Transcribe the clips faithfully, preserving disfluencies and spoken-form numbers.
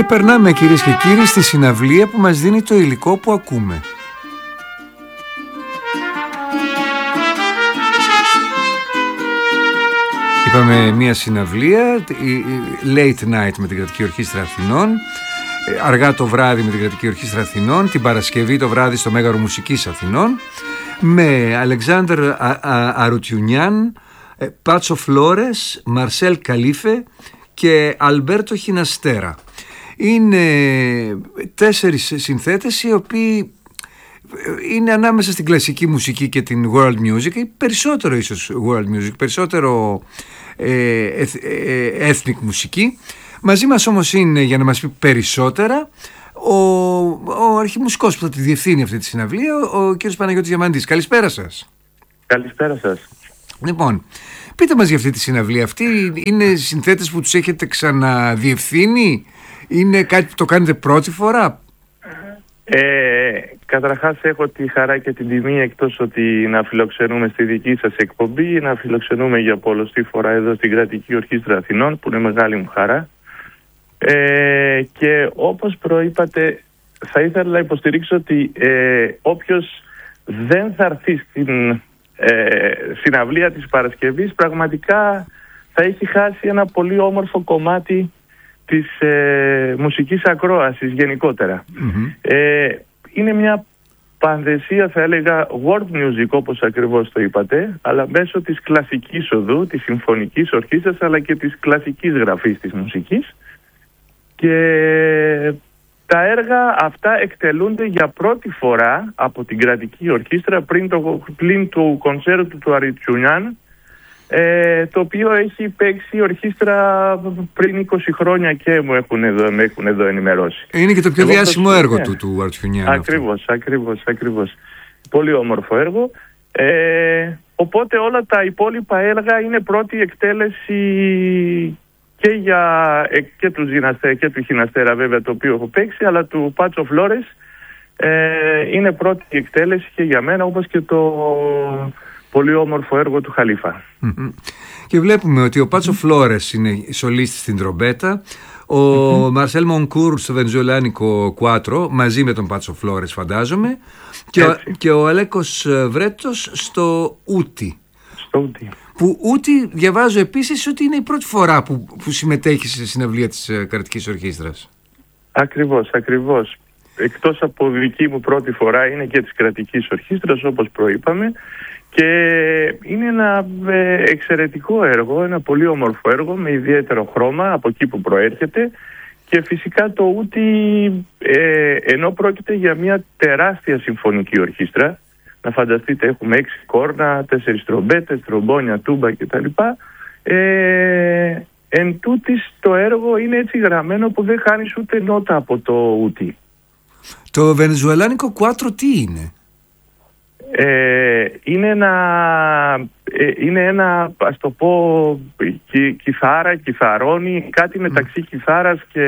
περνάμε, κυρίες και κύριοι, στη συναυλία που μας δίνει το υλικό που ακούμε. Είπαμε μια συναυλία, late night με την Κρατική Ορχήστρα Αθηνών, αργά το βράδυ με την Κρατική Ορχήστρα Αθηνών, την Παρασκευή το βράδυ στο Μέγαρο Μουσικής Αθηνών, με Αλεξάνδρ Αρουτιουνιάν, Πάτσο Φλόρες, Μαρσέλ Καλίφε και Αλμπέρτο Χιναστέρα. Είναι τέσσερις συνθέτες οι οποίοι είναι ανάμεσα στην κλασική μουσική και την world music, ή περισσότερο ίσως world music, περισσότερο ε, ε, ethnic μουσική. Μαζί μας όμως είναι, για να μας πει περισσότερα, ο, ο αρχιμουσικός που θα τη διευθύνει αυτή τη συναυλία, ο, ο κ. Παναγιώτης Διαμαντής. Καλησπέρα σας. Καλησπέρα σας. Λοιπόν, πείτε μας για αυτή τη συναυλία. Αυτή είναι συνθέτες που τους έχετε ξαναδιευθύνει, είναι κάτι που το κάνετε πρώτη φορά? Ε, καταρχάς έχω τη χαρά και την τιμή, εκτός ότι να φιλοξενούμε στη δική σας εκπομπή, να φιλοξενούμε για πολλοστή φορά εδώ στην Κρατική Ορχήστρα Αθηνών, που είναι μεγάλη μου χαρά. Ε, και όπως προείπατε, θα ήθελα να υποστηρίξω ότι ε, όποιος δεν θα έρθει στην ε, συναυλία της Παρασκευής, πραγματικά θα έχει χάσει ένα πολύ όμορφο κομμάτι της ε, μουσικής ακρόασης γενικότερα. Mm-hmm. Ε, είναι μια πανδεσία, θα έλεγα, world music, όπως ακριβώς το είπατε, αλλά μέσω της κλασικής οδού, της συμφωνικής ορχήστρας, αλλά και της κλασικής γραφής της μουσικής. Και τα έργα αυτά εκτελούνται για πρώτη φορά από την Κρατική Ορχήστρα πριν, το, πλην του κονσέρτου του Αρουτιουνιάν, Ε, το οποίο έχει παίξει η ορχήστρα πριν είκοσι χρόνια και μου έχουν εδώ, με έχουν εδώ ενημερώσει. Είναι και το πιο Εγώ διάσημο το... έργο του, του Αρουτιουνιάν. Ακριβώς, ακριβώς, ακριβώς. Πολύ όμορφο έργο. Ε, οπότε όλα τα υπόλοιπα έργα είναι πρώτη εκτέλεση και, για, και, του, Ζιναστέ, και του Χιναστέρα, βέβαια, το οποίο έχω παίξει, αλλά του Πάτσο Φλόρες ε, είναι πρώτη εκτέλεση και για μένα, όπως και το πολύ όμορφο έργο του Χαλίφα. Mm-hmm. Και βλέπουμε ότι ο Πάτσο mm-hmm. Φλόρες είναι σολίστης στην τρομπέτα, ο Μαρσέλ mm-hmm. Μονκούρ στο βενζουελάνικο κουάτρο, μαζί με τον Πάτσο Φλόρες φαντάζομαι, και ο, και ο Αλέκος Βρέτος στο ούτι. Στο ούτι. Που ούτι διαβάζω επίσης ότι είναι η πρώτη φορά που, που συμμετέχει σε συναυλία της uh, Κρατικής Ορχήστρας. Ακριβώς, ακριβώς. Εκτός από δική μου πρώτη φορά, είναι και της Κρατικής Ορχήστρας, όπως προείπαμε. Και είναι ένα ε, εξαιρετικό έργο, ένα πολύ όμορφο έργο με ιδιαίτερο χρώμα από εκεί που προέρχεται, και φυσικά το ούτι, ε, ενώ πρόκειται για μια τεράστια συμφωνική ορχήστρα, να φανταστείτε, έχουμε έξι κόρνα, τέσσερις τρομπέτες, τρομπόνια, τούμπα κτλ. Ε, εν τούτης το έργο είναι έτσι γραμμένο που δεν χάνεις ούτε νότα από το ούτι. Το βενεζουελάνικο κουάτρο τι είναι? Ε, είναι ένα, ε, είναι ένα, ας το πω, κι, κιθάρα, κιθαρόνι, κάτι μεταξύ mm. κιθάρας και,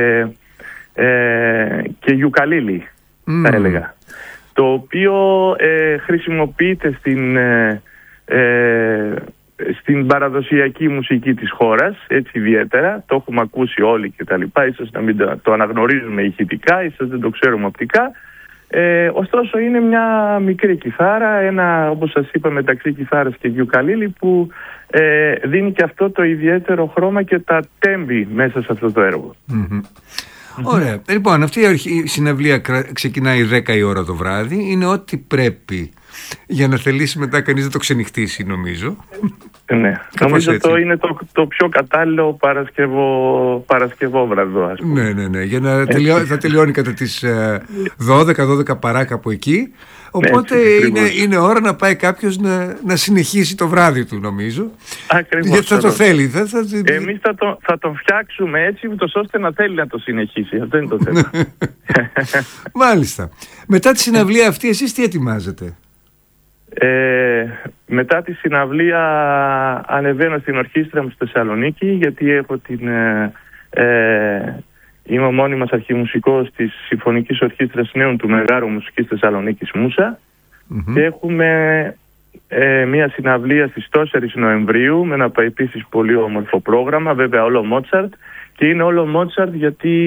ε, και γιουκαλίλι, mm. θα έλεγα. Το οποίο ε, χρησιμοποιείται στην, ε, ε, στην παραδοσιακή μουσική της χώρας, έτσι ιδιαίτερα. Το έχουμε ακούσει όλοι και τα λοιπά, ίσως να μην το, το αναγνωρίζουμε ηχητικά, ίσως δεν το ξέρουμε οπτικά. Ε, ωστόσο είναι μια μικρή κιθάρα, ένα, όπως σας είπα, μεταξύ κιθάρας και γιουκαλίλι, που ε, δίνει και αυτό το ιδιαίτερο χρώμα και τα τέμπη μέσα σε αυτό το έργο. Mm-hmm. Mm-hmm. Ωραία. Λοιπόν, αυτή η συναυλία ξεκινάει δέκα η ώρα το βράδυ. Είναι ό,τι πρέπει για να θελήσει μετά κανείς να το ξενυχτήσει, νομίζω. Ναι, νομίζω το είναι το, το πιο κατάλληλο Παρασκευό, Παρασκευόβραδο, ας πούμε. Ναι, ναι, ναι, για να τελειώ, θα τελειώνει κατά τις δώδεκα δώδεκα παρά κάπου εκεί. Οπότε ναι, είναι, είναι ώρα να πάει κάποιος να, να συνεχίσει το βράδυ του, νομίζω. Ακριβώς. Γιατί θα το θέλει. Θα, θα... Εμείς θα, το, θα τον φτιάξουμε έτσι, ούτως ώστε να θέλει να το συνεχίσει. Αυτό είναι το θέμα. Μάλιστα. Μετά τη συναυλία αυτή, εσείς τι ετοιμάζετε? Ε, μετά τη συναυλία ανεβαίνω στην ορχήστρα μου στη Θεσσαλονίκη, γιατί έχω την, ε, ε, είμαι ο μόνιμος αρχιμουσικός της Συμφωνικής Ορχήστρας Νέων του Μεγάρου Μουσικής Θεσσαλονίκης Μούσα, mm-hmm. και έχουμε ε, μια συναυλία στις τέσσερις Νοεμβρίου με ένα επίσης πολύ όμορφο πρόγραμμα, βέβαια όλο Μότσαρτ, και είναι όλο Μότσαρτ γιατί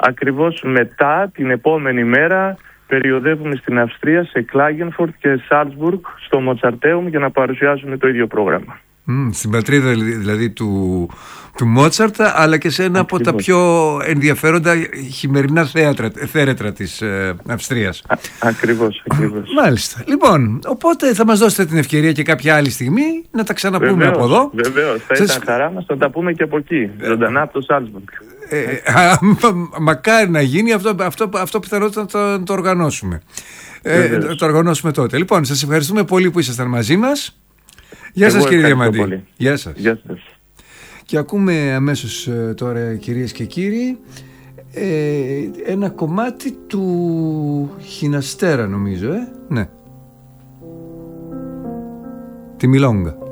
ακριβώς μετά την επόμενη μέρα περιοδεύουμε στην Αυστρία, σε Κλάγενφορτ και Σάλτσμπουργκ, στο Μοτσαρτέουμ, για να παρουσιάσουμε το ίδιο πρόγραμμα. Mm, στην πατρίδα δηλαδή του, του Μότσαρτ, αλλά και σε ένα Ακριβώς. από τα πιο ενδιαφέροντα χειμερινά θέατρα, θέρετρα της ε, Αυστρίας. Α, ακριβώς, ακριβώς. Μάλιστα. Λοιπόν, οπότε θα μας δώσετε την ευκαιρία και κάποια άλλη στιγμή να τα ξαναπούμε βεβαίως, από εδώ. Βεβαίως, θα Σας... ήταν χαρά μας να τα πούμε και από εκεί, ζωντανά από το Σάλτσμπουργκ. Ε, α, μακάρι να γίνει, αυτό, αυτό, αυτό πιθανότητα να το, το οργανώσουμε. Ε, το οργανώσουμε τότε. Λοιπόν, σας ευχαριστούμε πολύ που ήσασταν μαζί μας. Γεια σας κύριε Διαμαντή. Γεια σας. Γεια σας. Και ακούμε αμέσως τώρα, κυρίες και κύριοι, ε, ένα κομμάτι του Χιναστέρα νομίζω, ε? Ναι. Τη Μιλόγκα.